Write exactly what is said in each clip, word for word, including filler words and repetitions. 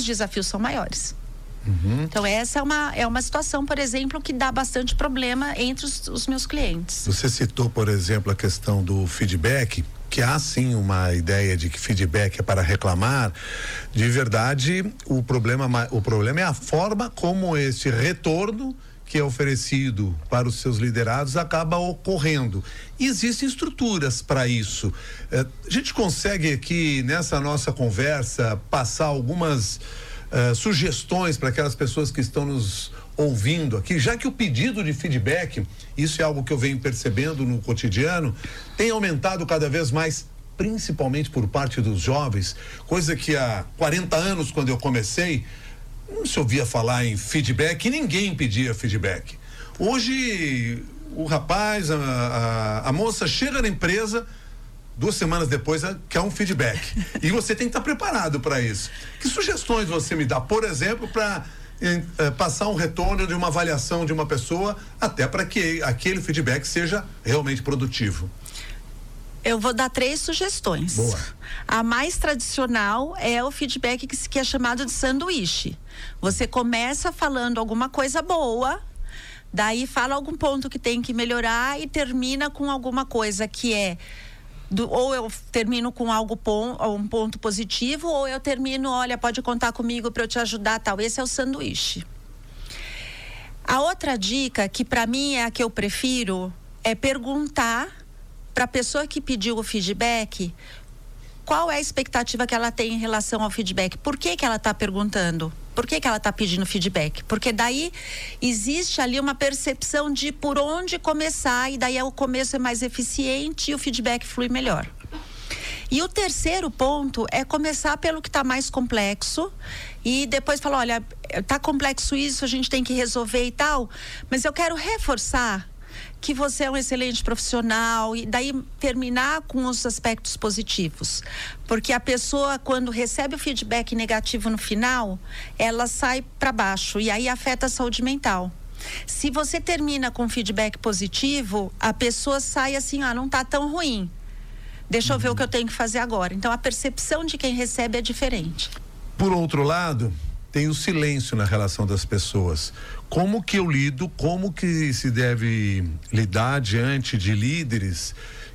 desafios são maiores. Uhum. Então essa é uma, é uma situação, por exemplo, que dá bastante problema entre os, os meus clientes. Você citou, por exemplo, a questão do feedback, que há sim uma ideia de que feedback é para reclamar. De verdade, o problema, o problema é a forma como este retorno que é oferecido para os seus liderados acaba ocorrendo. E existem estruturas para isso. É, a gente consegue aqui, nessa nossa conversa, passar algumas Uh, sugestões para aquelas pessoas que estão nos ouvindo aqui, já que o pedido de feedback, isso é algo que eu venho percebendo no cotidiano, tem aumentado cada vez mais, principalmente por parte dos jovens, coisa que há quarenta anos, quando eu comecei, não se ouvia falar em feedback e ninguém pedia feedback. Hoje, o rapaz, a, a, a moça chega na empresa, duas semanas depois quer um feedback. E você tem que estar preparado para isso. Que sugestões você me dá, por exemplo, para eh, passar um retorno de uma avaliação de uma pessoa, até para que aquele feedback seja realmente produtivo? Eu vou dar três sugestões. Boa. A mais tradicional é o feedback que, que é chamado de sanduíche. Você começa falando alguma coisa boa, daí fala algum ponto que tem que melhorar e termina com alguma coisa que é Do, ou eu termino com algo pon, um ponto positivo, ou eu termino, olha, pode contar comigo para eu te ajudar, tal. Esse é o sanduíche. A outra dica, que para mim é a que eu prefiro, é perguntar para a pessoa que pediu o feedback qual é a expectativa que ela tem em relação ao feedback. Por que que ela está perguntando? Por que que ela está pedindo feedback? Porque daí existe ali uma percepção de por onde começar, e daí o começo é mais eficiente e o feedback flui melhor. E o terceiro ponto é começar pelo que está mais complexo e depois falar, olha, está complexo isso, a gente tem que resolver e tal, mas eu quero reforçar que você é um excelente profissional, e daí terminar com os aspectos positivos, porque a pessoa, quando recebe o feedback negativo no final, ela sai para baixo e aí afeta a saúde mental. Se você termina com feedback positivo, a pessoa sai assim, ah, não tá tão ruim, deixa eu ver o que eu tenho que fazer agora. Então a percepção de quem recebe é diferente. Por outro lado, tem o silêncio na relação das pessoas. Como que eu lido, como que se deve lidar diante de líderes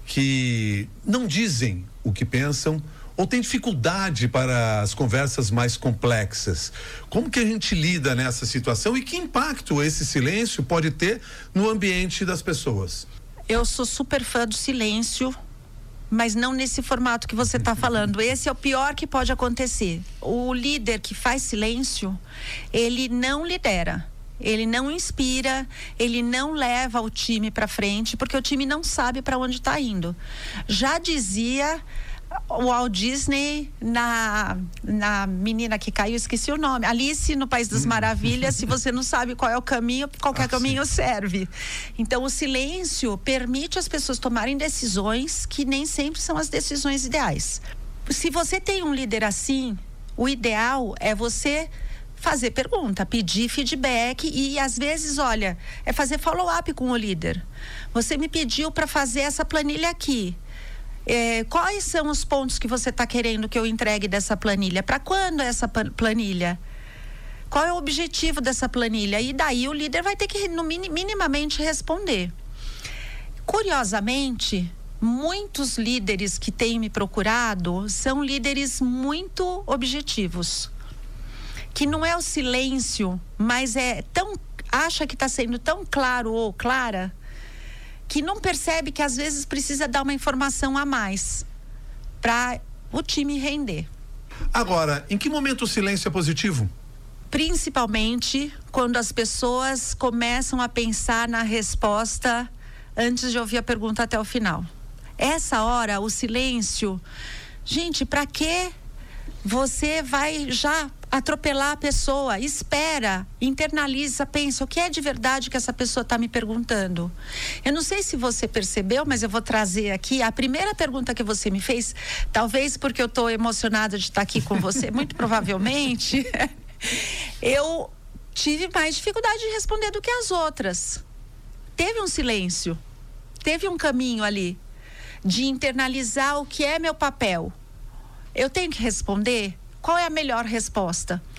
que não dizem o que pensam ou têm dificuldade para as conversas mais complexas? Como que a gente lida nessa situação e que impacto esse silêncio pode ter no ambiente das pessoas? Eu sou super fã do silêncio, mas não nesse formato que você está falando. Esse é o pior que pode acontecer. O líder que faz silêncio, ele não lidera, ele não inspira, ele não leva o time para frente, porque o time não sabe para onde está indo. Já dizia o Walt Disney na, na menina que caiu, esqueci o nome, Alice no País das Maravilhas, se você não sabe qual é o caminho, qualquer ah, caminho sim. serve. Então o silêncio permite as pessoas tomarem decisões que nem sempre são as decisões ideais. Se você tem um líder assim, o ideal é você fazer pergunta, pedir feedback e às vezes, olha, é fazer follow-up com o líder. Você me pediu para fazer essa planilha aqui. É, quais são os pontos que você está querendo que eu entregue dessa planilha? Para quando é essa planilha? Qual é o objetivo dessa planilha? E daí o líder vai ter que no, minimamente responder. Curiosamente, muitos líderes que têm me procurado são líderes muito objetivos. Que não é o silêncio, mas é tão, acha que está sendo tão claro ou clara, que não percebe que às vezes precisa dar uma informação a mais para o time render. Agora, em que momento o silêncio é positivo? Principalmente quando as pessoas começam a pensar na resposta antes de ouvir a pergunta até o final. Essa hora, o silêncio, gente, para que você vai já atropelar a pessoa? Espera, internaliza, pensa, o que é de verdade que essa pessoa está me perguntando? Eu não sei se você percebeu, mas eu vou trazer aqui a primeira pergunta que você me fez, talvez porque eu estou emocionada de estar aqui com você, muito provavelmente, eu tive mais dificuldade de responder do que as outras. Teve um silêncio, teve um caminho ali de internalizar o que é meu papel. Eu tenho que responder? Qual é a melhor resposta?